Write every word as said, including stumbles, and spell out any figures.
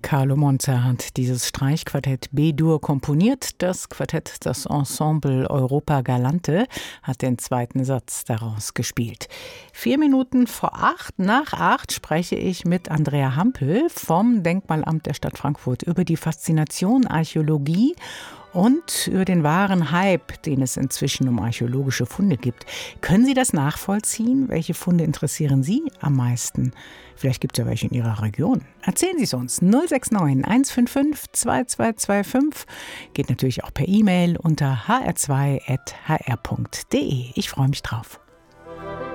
Carlo Monza hat dieses Streichquartett B-Dur komponiert. Das Quartett, das Ensemble Europa Galante, hat den zweiten Satz daraus gespielt. Vier Minuten vor acht, nach acht, spreche ich mit Andrea Hampel vom Denkmalamt der Stadt Frankfurt über die Faszination Archäologie und über den wahren Hype, den es inzwischen um archäologische Funde gibt. Können Sie das nachvollziehen? Welche Funde interessieren Sie am meisten? Vielleicht gibt es ja welche in Ihrer Region. Erzählen Sie es uns. null sechs neun eins fünf fünf zwei zwei zwei fünf. Geht natürlich auch per E-Mail unter h r zwei at h r punkt d e. Ich freue mich drauf.